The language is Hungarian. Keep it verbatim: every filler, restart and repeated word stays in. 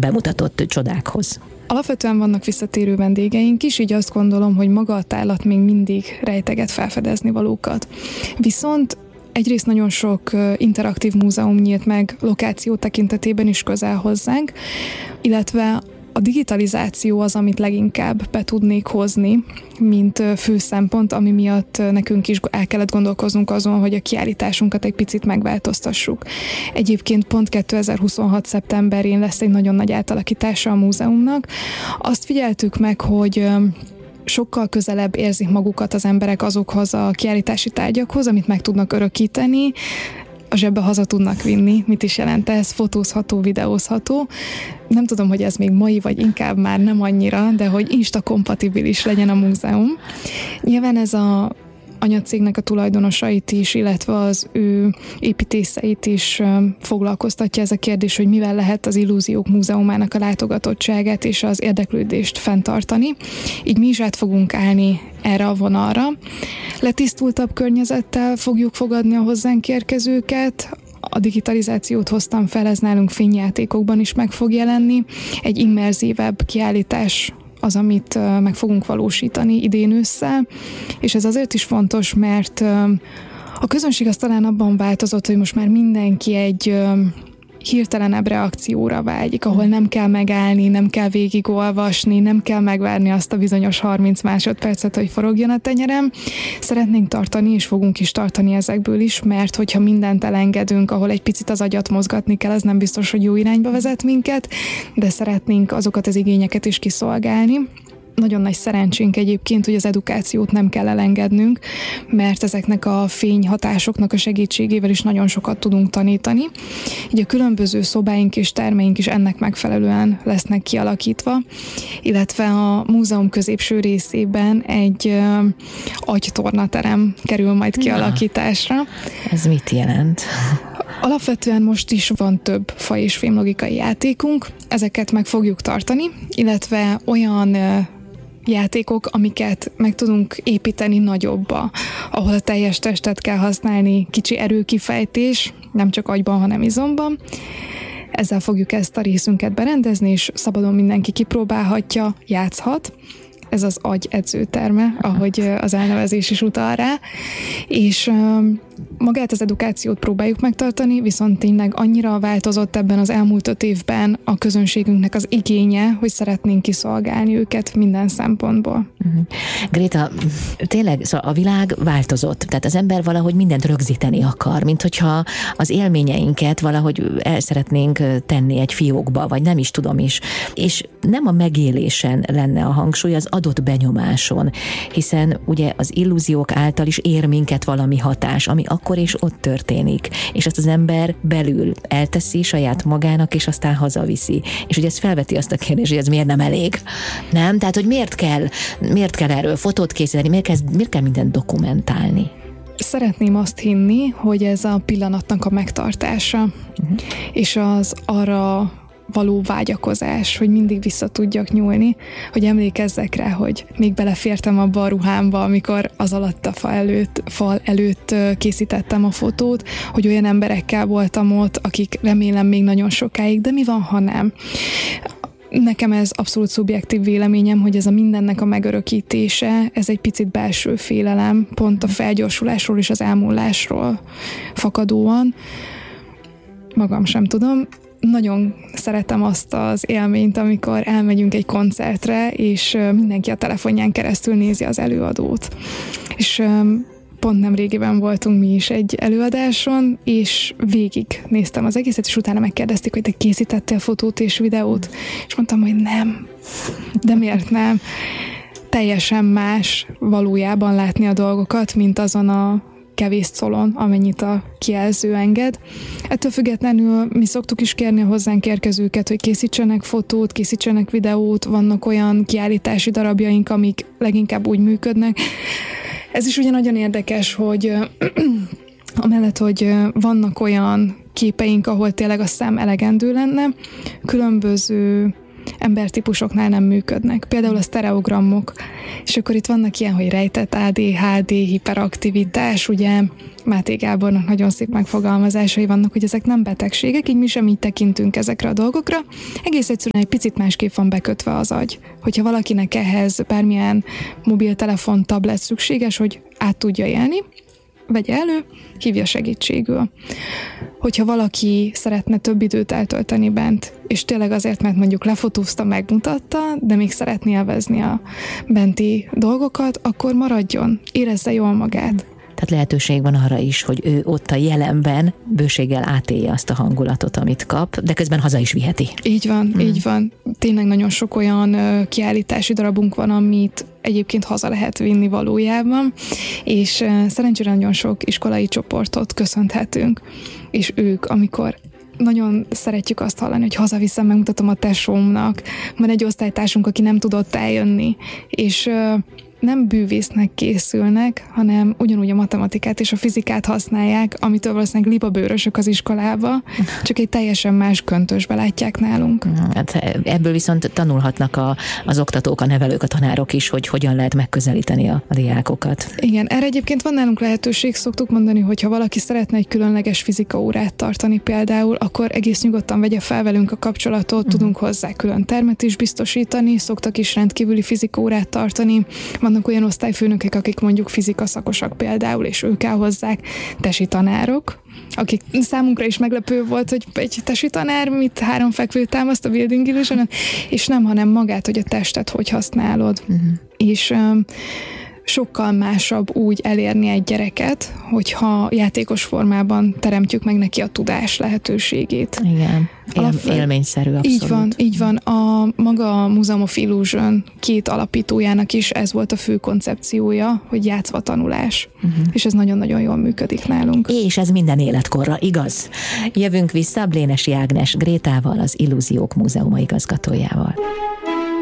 bemutatott csodákhoz? Alapvetően vannak visszatérő vendégeink is, így azt gondolom, hogy maga a tárlat még mindig rejteget felfedezni valókat. Viszont egyrészt nagyon sok interaktív múzeum nyílt meg lokáció tekintetében is közel hozzánk, illetve a digitalizáció az, amit leginkább be tudnék hozni, mint fő szempont, ami miatt nekünk is el kellett gondolkoznunk azon, hogy a kiállításunkat egy picit megváltoztassuk. Egyébként pont kétezer-huszonhat szeptemberén lesz egy nagyon nagy átalakítása a múzeumnak. Azt figyeltük meg, hogy sokkal közelebb érzik magukat az emberek azokhoz a kiállítási tárgyakhoz, amit meg tudnak örökíteni, a zsebbe haza tudnak vinni. Mit is jelent ez? Fotózható, videózható. Nem tudom, hogy ez még mai, vagy inkább már nem annyira, de hogy Insta-kompatibilis legyen a múzeum. Nyilván ez a anyacégnek a tulajdonosait is, illetve az ő építészeit is foglalkoztatja ez a kérdés, hogy mivel lehet az Illúziók Múzeumának a látogatottságát és az érdeklődést fenntartani. Így mi is át fogunk állni erre a vonalra. Letisztultabb környezettel fogjuk fogadni a hozzánk érkezőket. A digitalizációt hoztam fel, ez nálunk fényjátékokban is meg fog jelenni. Egy immerzívebb kiállítás az, amit meg fogunk valósítani idén ősszel, és ez azért is fontos, mert a közönség az talán abban változott, hogy most már mindenki egy hirtelenebb reakcióra vágyik, ahol nem kell megállni, nem kell végigolvasni, nem kell megvárni azt a bizonyos harminc másodpercet, hogy forogjon a tenyerem. Szeretnénk tartani, és fogunk is tartani ezekből is, mert hogyha mindent elengedünk, ahol egy picit az agyat mozgatni kell, az nem biztos, hogy jó irányba vezet minket, de szeretnénk azokat az igényeket is kiszolgálni. Nagyon nagy szerencsénk egyébként, hogy az edukációt nem kell elengednünk, mert ezeknek a fényhatásoknak a segítségével is nagyon sokat tudunk tanítani. Így a különböző szobáink és termeink is ennek megfelelően lesznek kialakítva, illetve a múzeum középső részében egy uh, agytornaterem kerül majd kialakításra. Na, ez mit jelent? Alapvetően most is van több fa- és fémlogikai játékunk, ezeket meg fogjuk tartani, illetve olyan uh, játékok, amiket meg tudunk építeni nagyobba, ahol a teljes testet kell használni, kicsi erőkifejtés, nem csak agyban, hanem izomban. Ezzel fogjuk ezt a részünket berendezni, és szabadon mindenki kipróbálhatja, játszhat. Ez az agy edzőterme, ahogy az elnevezés is utal rá, és magát az edukációt próbáljuk megtartani, viszont tényleg annyira változott ebben az elmúlt öt évben a közönségünknek az igénye, hogy szeretnénk kiszolgálni őket minden szempontból. Uh-huh. Gréta, tényleg szóval a világ változott, tehát az ember valahogy mindent rögzíteni akar, mint hogyha az élményeinket valahogy el szeretnénk tenni egy fiókba, vagy nem is tudom is, és nem a megélésen lenne a hangsúly, az adott benyomáson, hiszen ugye az illúziók által is ér minket valami hatás, ami akkor és ott történik, és azt az ember belül elteszi saját magának, és aztán hazaviszi. És ugye ez felveti azt a kérdést, hogy ez miért nem elég. Nem? Tehát, hogy miért kell, miért kell erről fotót készíteni, miért kell, miért kell mindent dokumentálni? Szeretném azt hinni, hogy ez a pillanatnak a megtartása, uh-huh. és az arra való vágyakozás, hogy mindig vissza tudjak nyúlni, hogy emlékezzek rá, hogy még belefértem abba a ruhámba, amikor az alatt a fa előtt, fal előtt készítettem a fotót, hogy olyan emberekkel voltam ott, akik remélem még nagyon sokáig, de mi van, ha nem? Nekem ez abszolút szubjektív véleményem, hogy ez a mindennek a megörökítése, ez egy picit belső félelem, pont a felgyorsulásról és az elmúlásról fakadóan. Magam sem tudom. Nagyon szeretem azt az élményt, amikor elmegyünk egy koncertre, és mindenki a telefonján keresztül nézi az előadót. És pont nem régiben voltunk mi is egy előadáson, és végig néztem az egészet, és utána megkérdezték, hogy te készítettél fotót és videót, és mondtam, hogy nem. De miért nem? Teljesen más valójában látni a dolgokat, mint azon a kevés szolon, amennyit a kijelző enged. Ettől függetlenül mi szoktuk is kérni a hozzánk érkezőket, hogy készítsenek fotót, készítsenek videót, vannak olyan kiállítási darabjaink, amik leginkább úgy működnek. Ez is ugye nagyon érdekes, hogy amellett, hogy vannak olyan képeink, ahol tényleg a szem elegendő lenne, különböző embertípusoknál nem működnek. Például a sztereogramok. És akkor itt vannak ilyen, hogy rejtett á dé há dé, hiperaktivitás, ugye Máté Gábornak nagyon szép megfogalmazásai vannak, hogy ezek nem betegségek, így mi sem így tekintünk ezekre a dolgokra. Egész egyszerűen egy picit másképp van bekötve az agy. Hogyha valakinek ehhez bármilyen mobiltelefon, tablet szükséges, hogy át tudja élni, vegye elő, hívja segítségül. Hogyha valaki szeretne több időt eltölteni bent, és tényleg azért, mert mondjuk lefotózta, megmutatta, de még szeretné élvezni a benti dolgokat, akkor maradjon, érezze jól magát. Tehát lehetőség van arra is, hogy ő ott a jelenben bőséggel átélje azt a hangulatot, amit kap, de közben haza is viheti. Így van, hmm. így van. Tényleg nagyon sok olyan uh, kiállítási darabunk van, amit egyébként haza lehet vinni valójában, és uh, szerencsére nagyon sok iskolai csoportot köszönhetünk, és ők, amikor nagyon szeretjük azt hallani, hogy hazaviszem, megmutatom a tesómnak, van egy osztálytársunk, aki nem tudott eljönni, és uh, nem bűvésznek készülnek, hanem ugyanúgy a matematikát és a fizikát használják, amitől valószínűleg libabőrösök az iskolába, csak egy teljesen más köntösbe látják nálunk. Hát ebből viszont tanulhatnak a, az oktatók, a nevelők, a tanárok is, hogy hogyan lehet megközelíteni a, a diákokat. Igen, erre egyébként van nálunk lehetőség, szoktuk mondani, hogy ha valaki szeretne egy különleges fizika órát tartani például, akkor egész nyugodtan vegye fel velünk a kapcsolatot, uh-huh. tudunk hozzá külön termet is biztosítani, szoktak is rendkívüli fizika órát tartani. Vannak olyan osztályfőnökek, akik mondjuk fizika szakosak például, és ők elhozzák, tesi tanárok, akik számunkra is meglepő volt, hogy egy tesi tanár mit három fekvő támaszt a Building Illusion, és nem, hanem magát, hogy a testet hogy használod. Uh-huh. És um, sokkal másabb úgy elérni egy gyereket, hogyha játékos formában teremtjük meg neki a tudás lehetőségét. Igen, Él, Alapvetően, élményszerű abszolút. Így van, így van. A maga a Museum of Illusion két alapítójának is ez volt a fő koncepciója, hogy játszva tanulás. Uh-huh. És ez nagyon-nagyon jól működik nálunk. És ez minden életkorra, igaz? Jövünk vissza Blénesi Ágnes Grétával, az Illúziók Múzeuma igazgatójával.